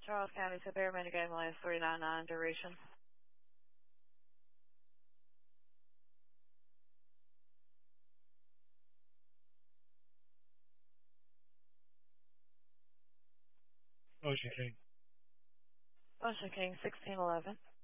Charles County Superior Game Lane 399 duration. Ocean King. Ocean King 1611.